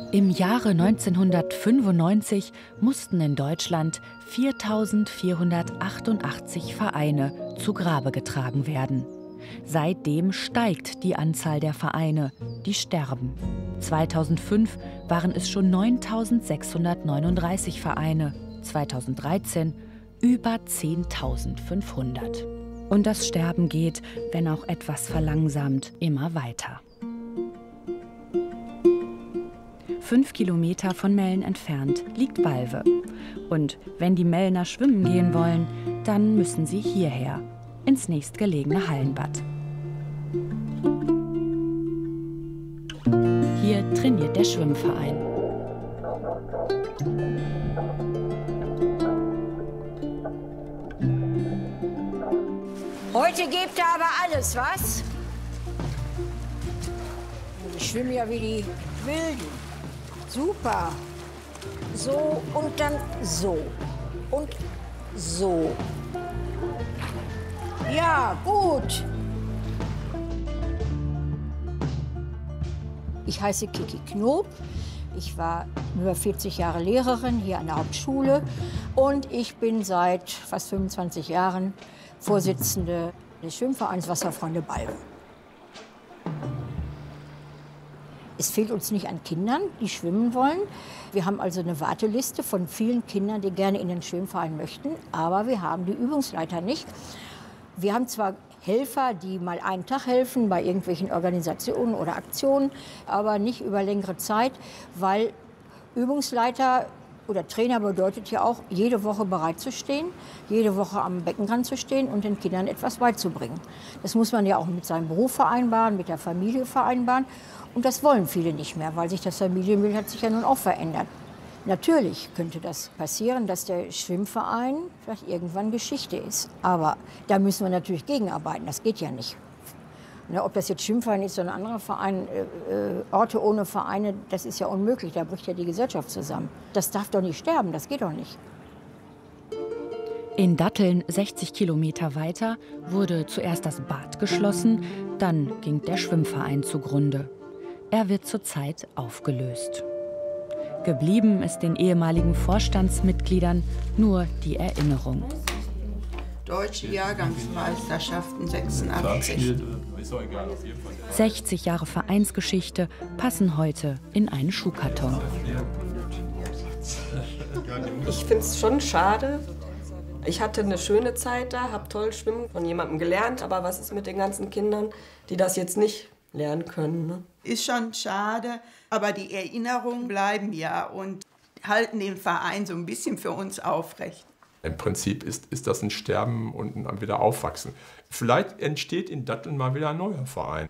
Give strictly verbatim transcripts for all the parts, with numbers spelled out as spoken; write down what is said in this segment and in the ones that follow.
Im Jahre neunzehnhundertfünfundneunzig mussten in Deutschland viertausendvierhundertachtundachtzig Vereine zu Grabe getragen werden. Seitdem steigt die Anzahl der Vereine, die sterben. zweitausendfünf waren es schon neuntausendsechshundertneununddreißig Vereine, zweitausenddreizehn über zehntausendfünfhundert. Und das Sterben geht, wenn auch etwas verlangsamt, immer weiter. Fünf Kilometer von Mellen entfernt liegt Balve. Und wenn die Mellner schwimmen gehen wollen, dann müssen sie hierher, ins nächstgelegene Hallenbad. Hier trainiert der Schwimmverein. Heute gebt ihr aber alles, was? Ich schwimme ja wie die Wilden. Super. So und dann so. Und so. Ja, gut. Ich heiße Kiki Knob. Ich war über vierzig Jahre Lehrerin hier an der Hauptschule. Und ich bin seit fast fünfundzwanzig Jahren Vorsitzende des Schwimmvereins Wasserfreunde Balve. Es fehlt uns nicht an Kindern, die schwimmen wollen. Wir haben also eine Warteliste von vielen Kindern, die gerne in den Schwimmverein möchten. Aber wir haben die Übungsleiter nicht. Wir haben zwar Helfer, die mal einen Tag helfen bei irgendwelchen Organisationen oder Aktionen, aber nicht über längere Zeit, weil Übungsleiter oder Trainer bedeutet ja auch, jede Woche bereit zu stehen, jede Woche am Beckenrand zu stehen und den Kindern etwas beizubringen. Das muss man ja auch mit seinem Beruf vereinbaren, mit der Familie vereinbaren. Und das wollen viele nicht mehr, weil sich das Familienbild hat sich ja nun auch verändert. Natürlich könnte das passieren, dass der Schwimmverein vielleicht irgendwann Geschichte ist. Aber da müssen wir natürlich gegenarbeiten, das geht ja nicht. Ne, ob das jetzt Schwimmverein ist oder ein anderer Verein, äh, Orte ohne Vereine, das ist ja unmöglich, da bricht ja die Gesellschaft zusammen. Das darf doch nicht sterben, das geht doch nicht. In Datteln, sechzig Kilometer weiter, wurde zuerst das Bad geschlossen, dann ging der Schwimmverein zugrunde. Er wird zurzeit aufgelöst. Geblieben ist den ehemaligen Vorstandsmitgliedern nur die Erinnerung. Deutsche Jahrgangsmeisterschaften sechsundachtzig. sechzig Jahre Vereinsgeschichte passen heute in einen Schuhkarton. Ich finde es schon schade. Ich hatte eine schöne Zeit da, habe toll schwimmen von jemandem gelernt. Aber was ist mit den ganzen Kindern, die das jetzt nicht lernen können? Ne? Ist schon schade, aber die Erinnerungen bleiben ja und halten den Verein so ein bisschen für uns aufrecht. Im Prinzip ist, ist das ein Sterben und ein wieder Aufwachsen. Vielleicht entsteht in Datteln mal wieder ein neuer Verein.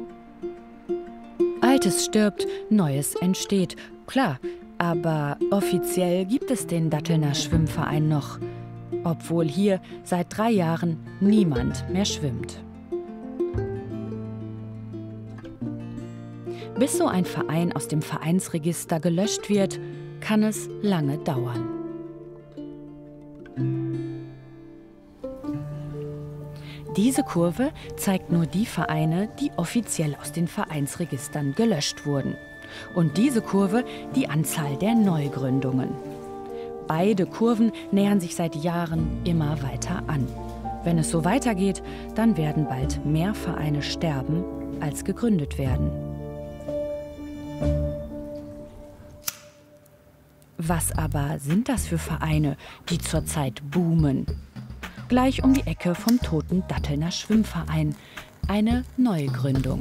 Altes stirbt, Neues entsteht. Klar, aber offiziell gibt es den Dattelner Schwimmverein noch. Obwohl hier seit drei Jahren niemand mehr schwimmt. Bis so ein Verein aus dem Vereinsregister gelöscht wird, kann es lange dauern. Diese Kurve zeigt nur die Vereine, die offiziell aus den Vereinsregistern gelöscht wurden. Und diese Kurve die Anzahl der Neugründungen. Beide Kurven nähern sich seit Jahren immer weiter an. Wenn es so weitergeht, dann werden bald mehr Vereine sterben, als gegründet werden. Was aber sind das für Vereine, die zurzeit boomen? Gleich um die Ecke vom toten Dattelner Schwimmverein. Eine Neugründung.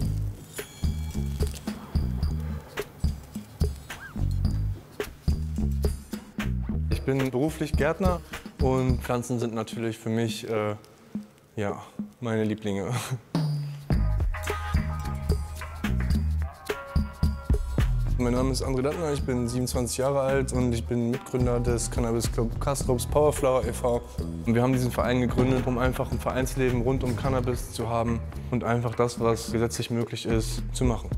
Ich bin beruflich Gärtner und Pflanzen sind natürlich für mich äh, ja, meine Lieblinge. Mein Name ist André Dattner, ich bin siebenundzwanzig Jahre alt und ich bin Mitgründer des Cannabis Club Castrops Powerflower e V Und wir haben diesen Verein gegründet, um einfach ein Vereinsleben rund um Cannabis zu haben und einfach das, was gesetzlich möglich ist, zu machen.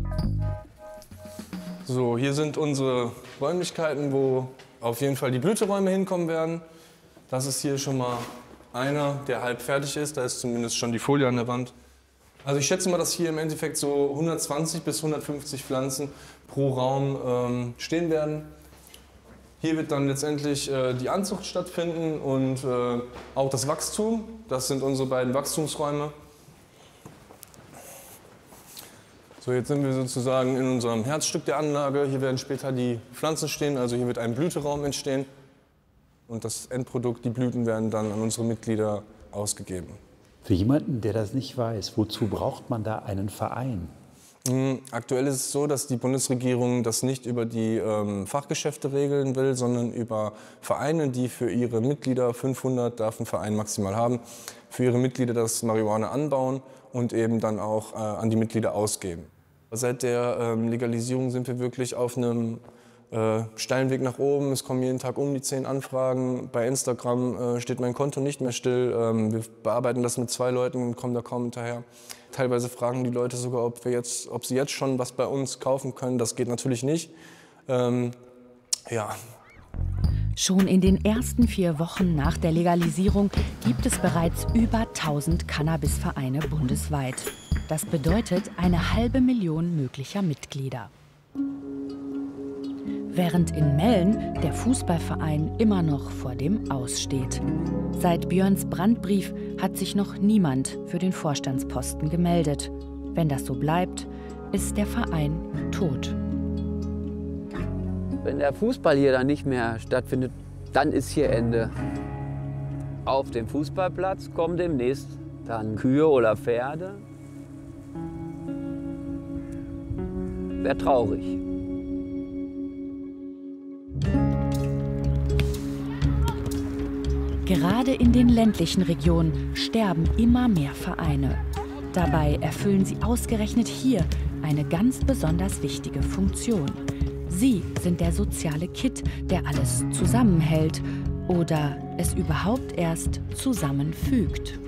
So, hier sind unsere Räumlichkeiten, wo auf jeden Fall die Blüteräume hinkommen werden. Das ist hier schon mal einer, der halb fertig ist. Da ist zumindest schon die Folie an der Wand. Also ich schätze mal, dass hier im Endeffekt so hundertzwanzig bis hundertfünfzig Pflanzen pro Raum ähm, stehen werden. Hier wird dann letztendlich äh, die Anzucht stattfinden und äh, auch das Wachstum. Das sind unsere beiden Wachstumsräume. So, jetzt sind wir sozusagen in unserem Herzstück der Anlage. Hier werden später die Pflanzen stehen, also hier wird ein Blüteraum entstehen. Und das Endprodukt, die Blüten, werden dann an unsere Mitglieder ausgegeben. Für jemanden, der das nicht weiß, wozu braucht man da einen Verein? Aktuell ist es so, dass die Bundesregierung das nicht über die ähm, Fachgeschäfte regeln will, sondern über Vereine, die für ihre Mitglieder, fünfhundert darf ein Verein maximal haben, für ihre Mitglieder das Marihuana anbauen und eben dann auch äh, an die Mitglieder ausgeben. Seit der ähm, Legalisierung sind wir wirklich auf einem äh, steilen Weg nach oben. Es kommen jeden Tag um die zehn Anfragen. Bei Instagram äh, steht mein Konto nicht mehr still. Ähm, wir bearbeiten das mit zwei Leuten und kommen da kaum hinterher. Teilweise fragen die Leute sogar, ob, wir jetzt, ob sie jetzt schon was bei uns kaufen können. Das geht natürlich nicht. Ähm, ja. Schon in den ersten vier Wochen nach der Legalisierung gibt es bereits über tausend Cannabisvereine bundesweit. Das bedeutet eine halbe Million möglicher Mitglieder. Während in Mellen der Fußballverein immer noch vor dem Aus steht. Seit Björns Brandbrief hat sich noch niemand für den Vorstandsposten gemeldet. Wenn das so bleibt, ist der Verein tot. Wenn der Fußball hier dann nicht mehr stattfindet, dann ist hier Ende. Auf dem Fußballplatz kommen demnächst dann Kühe oder Pferde. Wäre traurig. Gerade in den ländlichen Regionen sterben immer mehr Vereine. Dabei erfüllen sie ausgerechnet hier eine ganz besonders wichtige Funktion. Sie sind der soziale Kitt, der alles zusammenhält oder es überhaupt erst zusammenfügt.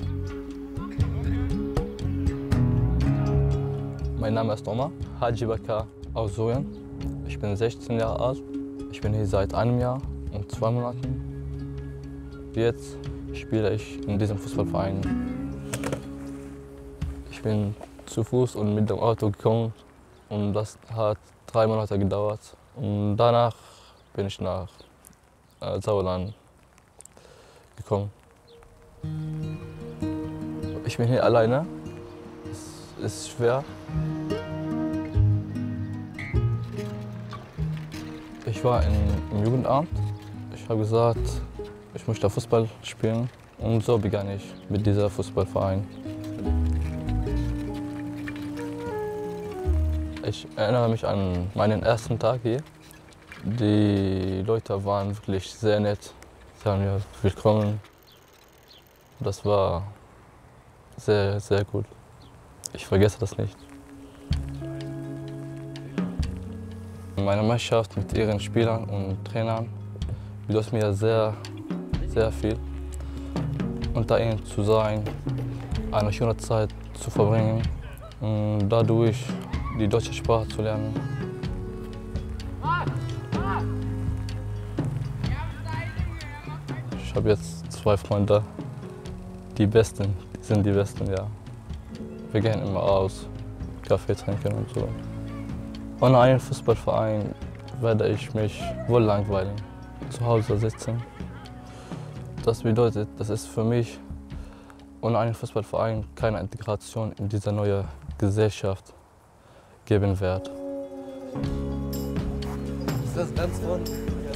Mein Name ist Omar Haji Bakar aus Syrien. Ich bin sechzehn Jahre alt. Ich bin hier seit einem Jahr und zwei Monaten. Jetzt spiele ich in diesem Fußballverein. Ich bin zu Fuß und mit dem Auto gekommen und das hat drei Monate gedauert. Und danach bin ich nach äh, Sauerland gekommen. Ich bin hier alleine. Es ist schwer. Ich war in, im Jugendamt. Ich habe gesagt, ich möchte Fußball spielen und so begann ich mit diesem Fußballverein. Ich erinnere mich an meinen ersten Tag hier. Die Leute waren wirklich sehr nett. Sie haben mir willkommen. Das war sehr, sehr gut. Ich vergesse das nicht. Meine Mannschaft mit ihren Spielern und Trainern bedeutet mir sehr, sehr viel. Unter ihnen zu sein, eine schöne Zeit zu verbringen und dadurch die deutsche Sprache zu lernen. Ich habe jetzt zwei Freunde, die Besten, die sind die Besten, ja. Wir gehen immer aus, Kaffee trinken und so. Ohne einen Fußballverein werde ich mich wohl langweilen, zu Hause sitzen. Das bedeutet, das ist für mich ohne einen Fußballverein keine Integration in diese neue Gesellschaft geben wird. Ist das ganz rund?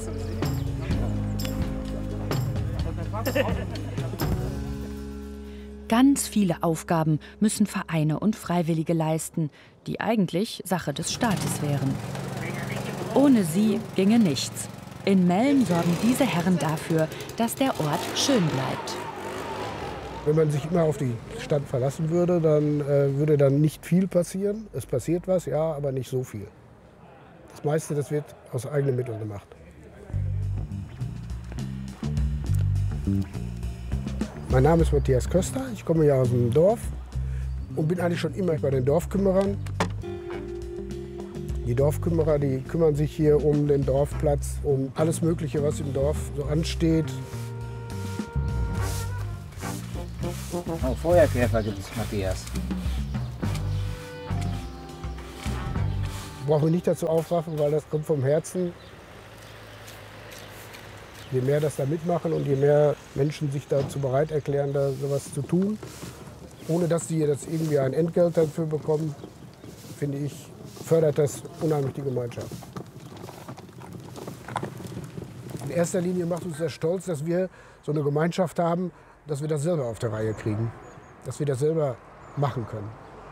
Ganz viele Aufgaben müssen Vereine und Freiwillige leisten, die eigentlich Sache des Staates wären. Ohne sie ginge nichts. In Mellen sorgen diese Herren dafür, dass der Ort schön bleibt. Wenn man sich immer auf die Stadt verlassen würde, dann äh, würde dann nicht viel passieren. Es passiert was, ja, aber nicht so viel. Das meiste, das wird aus eigenen Mitteln gemacht. Mein Name ist Matthias Köster, ich komme ja aus dem Dorf und bin eigentlich schon immer bei den Dorfkümmerern. Die Dorfkümmerer, die kümmern sich hier um den Dorfplatz, um alles Mögliche, was im Dorf so ansteht. Oh, Feuerkäfer gibt es, Matthias. brauche mich nicht dazu aufraffen, weil das kommt vom Herzen. Je mehr das da mitmachen und je mehr Menschen sich dazu bereit erklären, da sowas zu tun, ohne dass sie jetzt irgendwie ein Entgelt dafür bekommen, finde ich, fördert das unheimlich die Gemeinschaft. In erster Linie macht uns das stolz, dass wir so eine Gemeinschaft haben, dass wir das selber auf der Reihe kriegen, dass wir das selber machen können.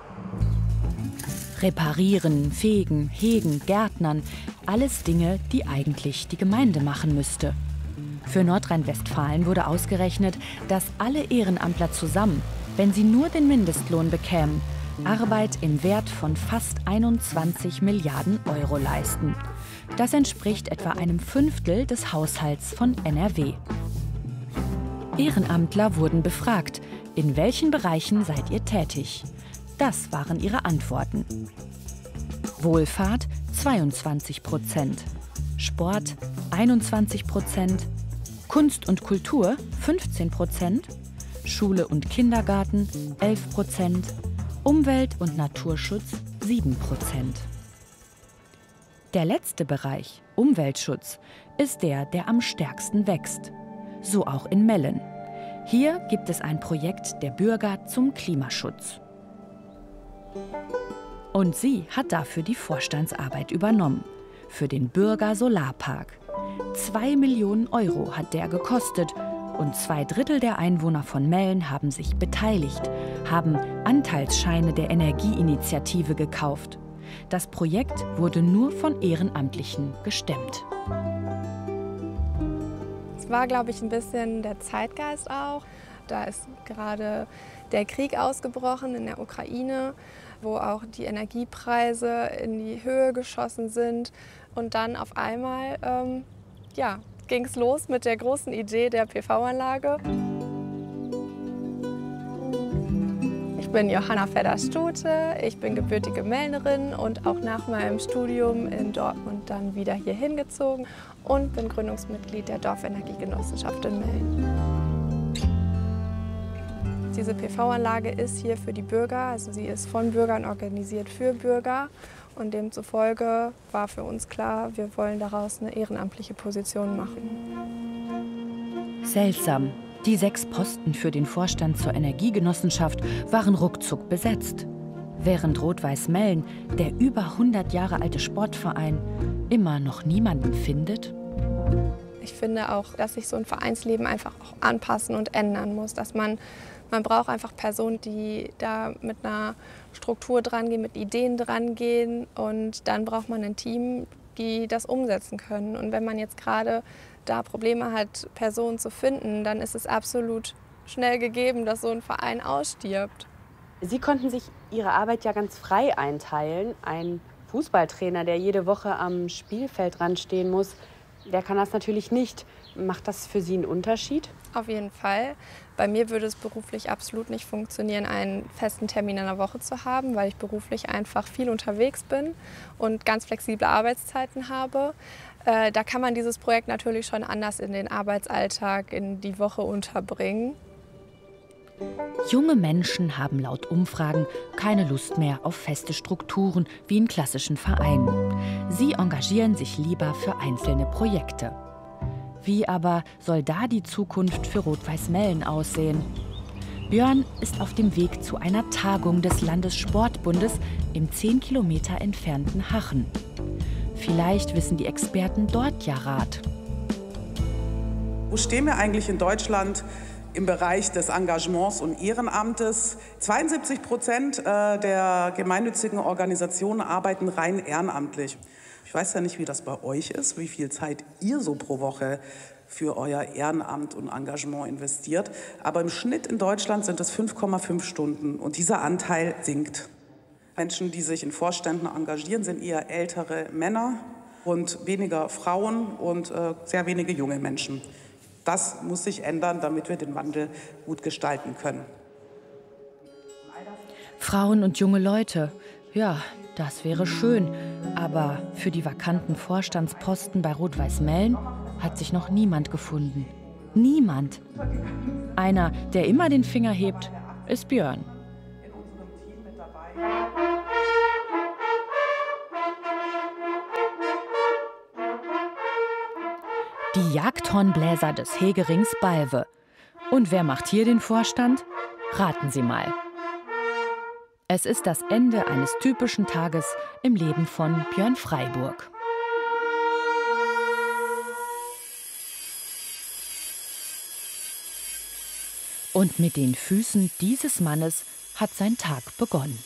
Reparieren, fegen, hegen, gärtnern, alles Dinge, die eigentlich die Gemeinde machen müsste. Für Nordrhein-Westfalen wurde ausgerechnet, dass alle Ehrenamtler zusammen, wenn sie nur den Mindestlohn bekämen, Arbeit im Wert von fast einundzwanzig Milliarden Euro leisten. Das entspricht etwa einem Fünftel des Haushalts von N R W. Ehrenamtler wurden befragt, in welchen Bereichen seid ihr tätig? Das waren ihre Antworten. Wohlfahrt zweiundzwanzig Prozent, Sport einundzwanzig Prozent, Kunst und Kultur fünfzehn Prozent, Schule und Kindergarten elf Prozent, Umwelt- und Naturschutz sieben Prozent. Der letzte Bereich, Umweltschutz, ist der, der am stärksten wächst. So auch in Mellen. Hier gibt es ein Projekt der Bürger zum Klimaschutz. Und sie hat dafür die Vorstandsarbeit übernommen. Für den Bürger Solarpark. Zwei Millionen Euro hat der gekostet. Und zwei Drittel der Einwohner von Mellen haben sich beteiligt, haben Anteilsscheine der Energieinitiative gekauft. Das Projekt wurde nur von Ehrenamtlichen gestemmt. Es war, glaube ich, ein bisschen der Zeitgeist auch. Da ist gerade der Krieg ausgebrochen in der Ukraine, wo auch die Energiepreise in die Höhe geschossen sind. Und dann auf einmal ähm, ja, ging es los mit der großen Idee der P V-Anlage. Ich bin Johanna Fedder-Stute, ich bin gebürtige Mellnerin und auch nach meinem Studium in Dortmund dann wieder hier hingezogen und bin Gründungsmitglied der Dorfenergiegenossenschaft in Mellen. Diese P V-Anlage ist hier für die Bürger, also sie ist von Bürgern organisiert für Bürger. Und demzufolge war für uns klar, wir wollen daraus eine ehrenamtliche Position machen. Seltsam. Die sechs Posten für den Vorstand zur Energiegenossenschaft waren ruckzuck besetzt. Während Rot-Weiß Mellen, der über hundert Jahre alte Sportverein, immer noch niemanden findet. Ich finde auch, dass sich so ein Vereinsleben einfach auch anpassen und ändern muss. Dass man, man braucht einfach Personen, die da mit einer Struktur dran gehen, mit Ideen dran gehen. Und dann braucht man ein Team, die das umsetzen können. Und wenn man jetzt gerade da Probleme hat, Personen zu finden, dann ist es absolut schnell gegeben, dass so ein Verein ausstirbt. Sie konnten sich Ihre Arbeit ja ganz frei einteilen. Ein Fußballtrainer, der jede Woche am Spielfeldrand stehen muss, der kann das natürlich nicht. Macht das für Sie einen Unterschied? Auf jeden Fall. Bei mir würde es beruflich absolut nicht funktionieren, einen festen Termin in der Woche zu haben, weil ich beruflich einfach viel unterwegs bin und ganz flexible Arbeitszeiten habe. Äh, da kann man dieses Projekt natürlich schon anders in den Arbeitsalltag, in die Woche unterbringen. Junge Menschen haben laut Umfragen keine Lust mehr auf feste Strukturen wie in klassischen Vereinen. Sie engagieren sich lieber für einzelne Projekte. Wie aber soll da die Zukunft für Rot-Weiß Mellen aussehen? Björn ist auf dem Weg zu einer Tagung des Landessportbundes im zehn Kilometer entfernten Hachen. Vielleicht wissen die Experten dort ja Rat. Wo stehen wir eigentlich in Deutschland im Bereich des Engagements und Ehrenamtes? zweiundsiebzig Prozent der gemeinnützigen Organisationen arbeiten rein ehrenamtlich. Ich weiß ja nicht, wie das bei euch ist, wie viel Zeit ihr so pro Woche für euer Ehrenamt und Engagement investiert. Aber im Schnitt in Deutschland sind es fünf Komma fünf Stunden und dieser Anteil sinkt. Menschen, die sich in Vorständen engagieren, sind eher ältere Männer und weniger Frauen und äh, sehr wenige junge Menschen. Das muss sich ändern, damit wir den Wandel gut gestalten können. Frauen und junge Leute, ja, das wäre schön. Aber für die vakanten Vorstandsposten bei Rot-Weiß Mellen hat sich noch niemand gefunden. Niemand. Einer, der immer den Finger hebt, ist Björn. Die Jagdhornbläser des Hegerings Balve. Und wer macht hier den Vorstand? Raten Sie mal. Es ist das Ende eines typischen Tages im Leben von Björn Freiburg. Und mit den Füßen dieses Mannes hat sein Tag begonnen.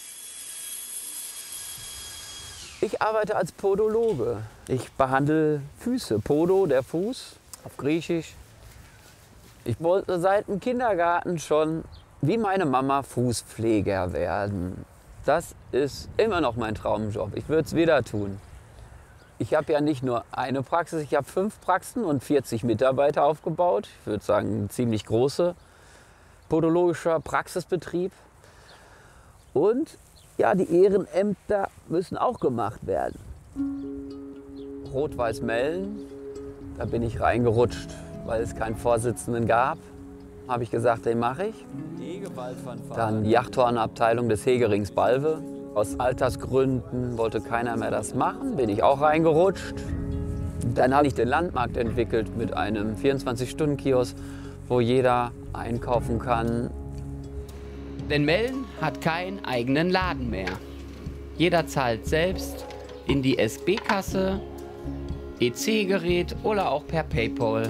Ich arbeite als Podologe. Ich behandle Füße. Podo, der Fuß, auf Griechisch. Ich wollte seit dem Kindergarten schon, wie meine Mama, Fußpfleger werden. Das ist immer noch mein Traumjob. Ich würde es wieder tun. Ich habe ja nicht nur eine Praxis, ich habe fünf Praxen und vierzig Mitarbeiter aufgebaut. Ich würde sagen, ein ziemlich großer podologischer Praxisbetrieb. Und ja, die Ehrenämter müssen auch gemacht werden. Rot-Weiß-Mellen, da bin ich reingerutscht, weil es keinen Vorsitzenden gab. Habe ich gesagt, den mache ich. Dann die Jagdhornabteilung des Hegerings Balve. Aus Altersgründen wollte keiner mehr das machen, bin ich auch reingerutscht. Dann habe ich den Landmarkt entwickelt mit einem vierundzwanzig-Stunden-Kiosk, wo jeder einkaufen kann. Denn Mellen hat keinen eigenen Laden mehr. Jeder zahlt selbst in die S B-Kasse, E C-Gerät oder auch per PayPal.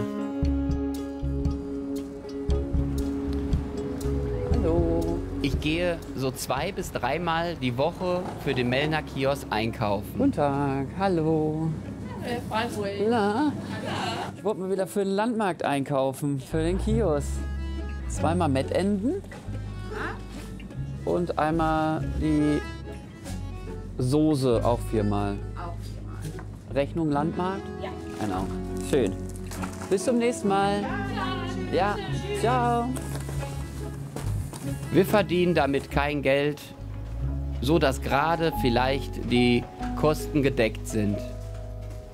Hallo. Ich gehe so zwei bis dreimal die Woche für den Mellner Kiosk einkaufen. Guten Tag, hallo. Äh, Freiburg. Na, ich wollte mal wieder für den Landmarkt einkaufen, für den Kiosk. Zweimal Mettenden und einmal die Soße, auch viermal. Auch viermal. Rechnung Landmarkt? Ja. Genau. Schön. Bis zum nächsten Mal. Ja, ciao. Wir verdienen damit kein Geld, so dass gerade vielleicht die Kosten gedeckt sind.